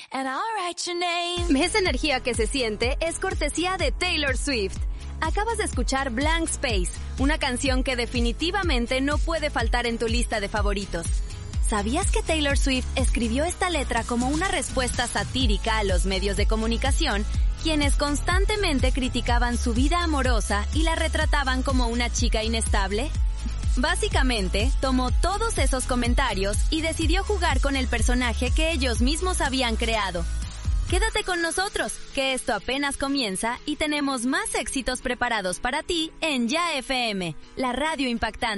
and I'll write your name. Esa energía que se siente es cortesía de Taylor Swift. Acabas de escuchar Blank Space, una canción que definitivamente no puede faltar en tu lista de favoritos. ¿Sabías que Taylor Swift escribió esta letra como una respuesta satírica a los medios de comunicación, quienes constantemente criticaban su vida amorosa y la retrataban como una chica inestable? Básicamente, tomó todos esos comentarios y decidió jugar con el personaje que ellos mismos habían creado. Quédate con nosotros, que esto apenas comienza y tenemos más éxitos preparados para ti en Ya FM, la radio impactante.